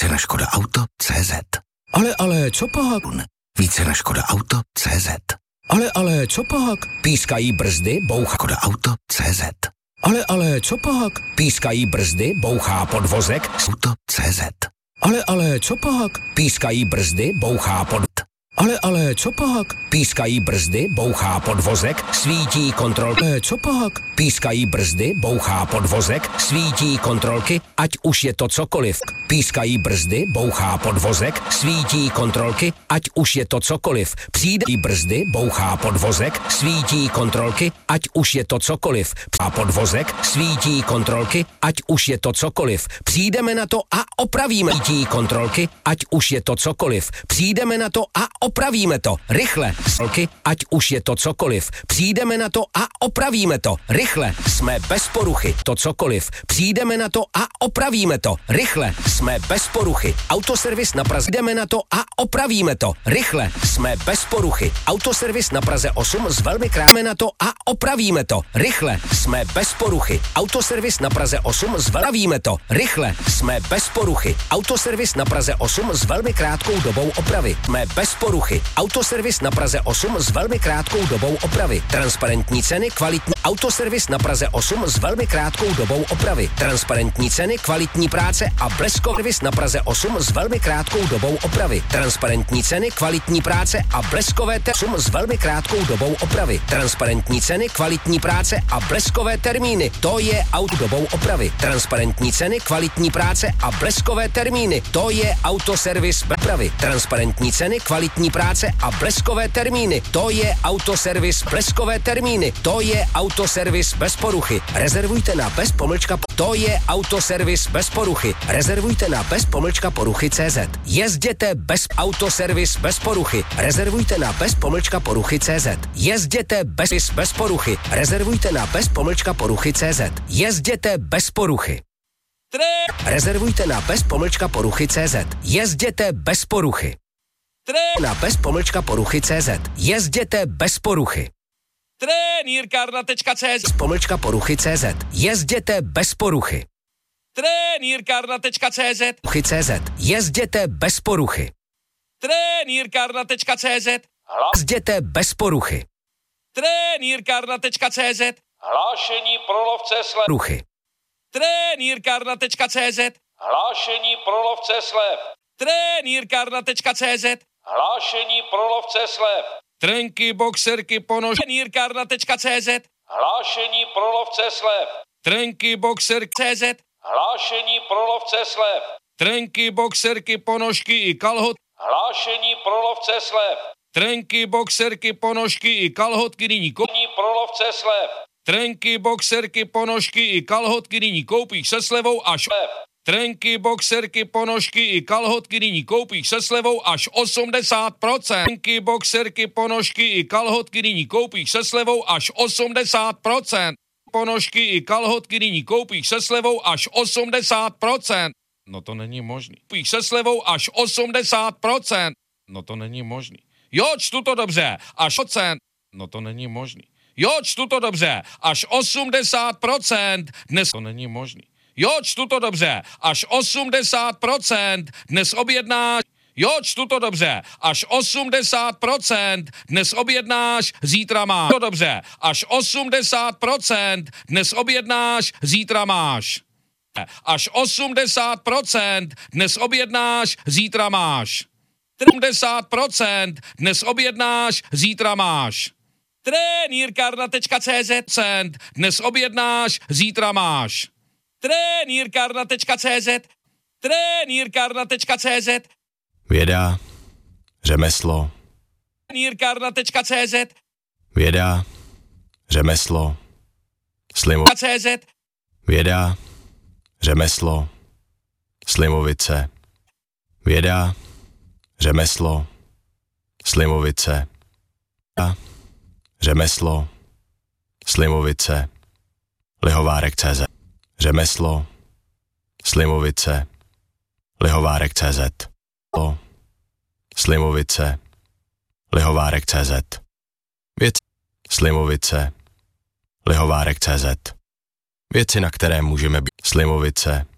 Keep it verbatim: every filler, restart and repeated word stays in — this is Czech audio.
Více na Škoda Auto tečka cé zet. Ale, ale, co pak? Více na Škoda Auto tečka cé zet. Ale, ale, co pak? Pískají brzdy, bouchá Škoda Auto tečka cé zet. Ale, ale, co pak? Pískají brzdy, bouchá podvozek Auto tečka cé zet. Ale, ale, co pak? Pískají brzdy, bouchá pod... Ale, ale, co pak? Pískají brzdy, bouchá podvozek, svítí kontrolky. Ale, co pak? Pískají brzdy, bouchá podvozek, svítí kontrolky, ať už je to cokoliv. Pískají brzdy, bouchá podvozek, svítí kontrolky, ať už je to cokoliv. Přijde brzdy, bouchá podvozek, svítí kontrolky, ať už je to cokoliv. A podvozek, svítí kontrolky, ať už je to cokoliv. Přijdeme na to a opravíme. Svítí kontrolky, ať už je to cokoliv. Přijdeme na to a opravíme to. Rychle. Ať už je to cokoliv. Přijdeme na to a opravíme to. Rychle. Jsme bez poruchy. To cokoliv. Přijdeme na to a opravíme to. Rychle. Jsme bez poruchy. Autoservis na Praze. Jdeme na to a opravíme to. Rychle. Jsme bez poruchy. Autoservis na Praze osm z velmi krátme na to a opravíme to. Rychle. Jsme bez poruchy. Autoservis na Praze osm z opravíme to. Rychle. Jsme bez poruchy. Autoservis na Praze osm s velmi krátkou dobou opravy. Jsme bez poruchy. Autoservis na Praze osm s velmi krátkou dobou opravy. Transparentní ceny, kvalitní autoservis na Praze osm s velmi krátkou dobou opravy. Transparentní ceny, kvalitní práce a bleskoservis na Praze osm s velmi krátkou dobou opravy. Transparentní ceny, kvalitní práce a bleskové osm s velmi krátkou dobou opravy. Transparentní ceny, kvalitní práce a bleskové termíny. To je auto dobou opravy. Transparentní ceny, kvalitní práce a bleskové termíny. To je autoservis bez opravy. Transparentní ceny, kvalitní práce a bleskové termíny. To je autoservis bleskové termíny. To je autoservis bez poruchy. Rezervujte na bez pomlčka. To je autoservis bez poruchy. Rezervujte na bez pomlčka poruchy tečka cé zet. Jezděte bez autoservis bez poruchy. Rezervujte na bez pomlčka poruchy tečka cé zet. Jezděte bez bez poruchy. Rezervujte na bez pomlčka poruchy tečka cé zet. Jezděte bez poruchy. Rezervujte na bez pomlčka poruchy tečka cé zet. Jezděte bez poruchy. Na bez pomlčka poruchy tečka cé zet. Jezděte bez poruchy. Trenýrkárna tečka cé zet. Pomlčka poruchy tečka cé zet. Jezděte bez poruchy. Trenýrkárna tečka cé zet. Poruchy tečka cé zet. Jezděte bez poruchy. Trenýrkárna tečka cé zet. Jezděte bez poruchy. Trenýrkárna tečka cé zet. Hlášení pro lovce slev. Poruchy. Trenýrkárna tečka cé zet. Hlášení pro lovce slev. Trenýrkárna tečka cé zet. Hlášení pro lovce slev. Trenky, boxerky, ponož. Trenýrkárna tečka cé zet. Hlášení pro lovce slev. Trenky, boxerky, cé zet. Hlášení pro lovce slev. Trenky, boxerky, ponožky i kalhot. Hlášení pro lovce slev. Trenky, boxerky, ponožky i kalhotky nyní koupí pro lovce slev. Trenky, boxerky, ponožky i kalhotky nyní koupíš se slevou až Trenky, boxerky, ponožky i kalhotky nyní koupíš se slevou až osmdesát procent. Trenky, boxerky, ponožky i kalhotky nyní koupíš se slevou až osmdesát procent. Ponožky i kalhotky nyní koupíš se slevou až osmdesát procent. No to není možný. Koupíš se slevou až osmdesát procent. No to není možný. Jo, čtu to dobře, až procent. No to není možný. Jo, čtu to dobře, až osmdesát procent. Dnes to není možný. Jo, čtu to dobře, až osmdesát procent. Dnes objednáš. Jo, čtu to dobře, až osmdesát procent. Dnes objednáš, zítra máš. To dobře, až osmdesát procent. Dnes objednáš, zítra máš. Až osmdesát procent. Dnes objednáš, zítra máš. osmdesát procent. Dnes objednáš, zítra máš. Trenýrkárna tečka cé zet. Dnes objednáš, zítra máš. Trenýrkárna tečka cé zet. Trenýrkárna tečka cé zet. Věda, řemeslo. Trenýrkárna tečka cé zet. Věda, řemeslo. Slimo. cé zet. Věda, řemeslo. Slimovice. Věda, řemeslo. Slimovice. Věda, řemeslo. Slimovice. Lihovárek tečka cé zet. Řemeslo. Slimovice. Lihovárek tečka cé zet. Slimovice. Lihovárek tečka cé zet. Věc. Slimovice. Lihovárek tečka cé zet. Věci, na které můžeme být. Slimovice.